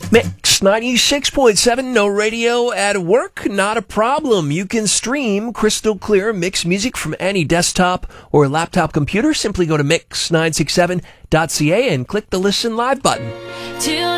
Mix 96.7, no radio at work? Not a problem. You can stream crystal clear mix music from any desktop or laptop computer. Simply go to mix967.ca and click the Listen Live button.